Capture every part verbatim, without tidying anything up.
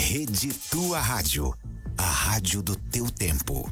Rede Tua Rádio, a rádio do teu tempo.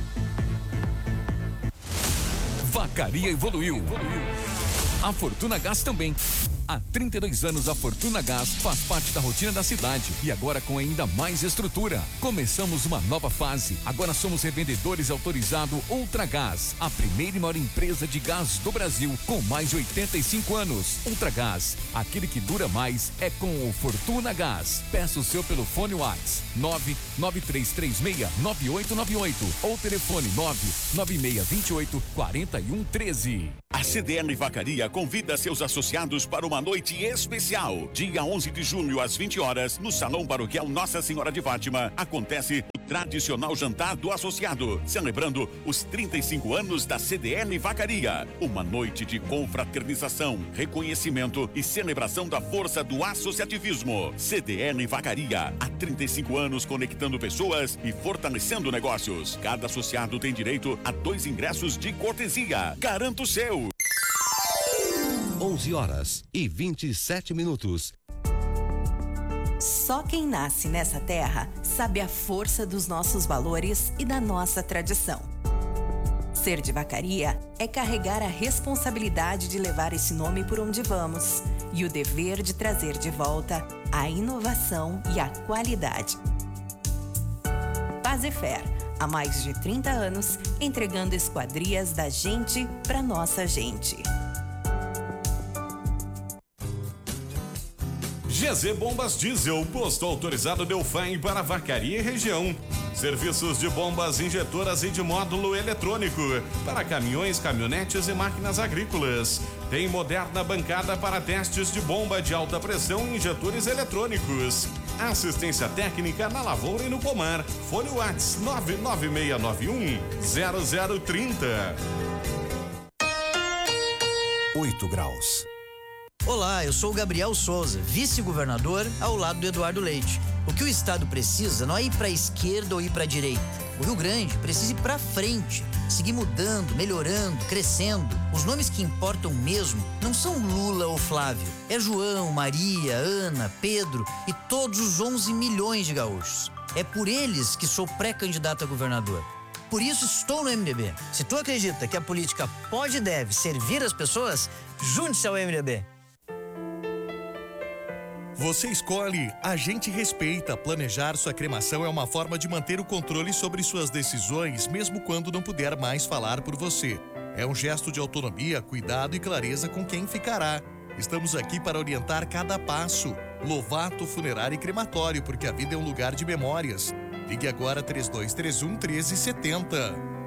Vacaria evoluiu. A Fortuna Gás também. Há trinta e dois anos a Fortuna Gás faz parte da rotina da cidade e agora com ainda mais estrutura. Começamos uma nova fase. Agora somos revendedores autorizados Ultragás, a primeira e maior empresa de gás do Brasil com mais de oitenta e cinco anos. Ultragás, aquele que dura mais é com o Fortuna Gás. Peça o seu pelo fone WhatsApp nove nove três três seis nove oito nove oito ou telefone nove nove seis dois oito quatro um um três. A C D N Vacaria convida seus associados para uma noite especial. Dia onze de junho, às vinte horas, no Salão Paroquial Nossa Senhora de Fátima, acontece o tradicional jantar do associado, celebrando os trinta e cinco anos da C D N Vacaria. Uma noite de confraternização, reconhecimento e celebração da força do associativismo. C D N Vacaria, há trinta e cinco anos conectando pessoas e fortalecendo negócios. Cada associado tem direito a dois ingressos de cortesia. Garanta o seu. onze horas e vinte e sete minutos. Só quem nasce nessa terra sabe a força dos nossos valores e da nossa tradição. Ser de Vacaria é carregar a responsabilidade de levar esse nome por onde vamos e o dever de trazer de volta a inovação e a qualidade. Fazefer, há mais de trinta anos, entregando esquadrias da gente para nossa gente. G Z Bombas Diesel, posto autorizado Delfim para Vacaria e região. Serviços de bombas injetoras e de módulo eletrônico para caminhões, caminhonetes e máquinas agrícolas. Tem moderna bancada para testes de bomba de alta pressão e injetores eletrônicos. Assistência técnica na lavoura e no pomar. Fone WhatsApp nove nove seis nove um zero zero três zero. oito graus. Olá, eu sou o Gabriel Souza, vice-governador ao lado do Eduardo Leite. O que o estado precisa não é ir para a esquerda ou ir para a direita. O Rio Grande precisa ir para frente, seguir mudando, melhorando, crescendo. Os nomes que importam mesmo não são Lula ou Flávio. É João, Maria, Ana, Pedro e todos os onze milhões de gaúchos. É por eles que sou pré-candidato a governador. Por isso estou no M D B. Se tu acredita que a política pode e deve servir as pessoas, junte-se ao M D B. Você escolhe, a gente respeita. Planejar sua cremação é uma forma de manter o controle sobre suas decisões, mesmo quando não puder mais falar por você. É um gesto de autonomia, cuidado e clareza com quem ficará. Estamos aqui para orientar cada passo. Lovato Funerário e Crematório, porque a vida é um lugar de memórias. Ligue agora três dois três um, um três sete zero.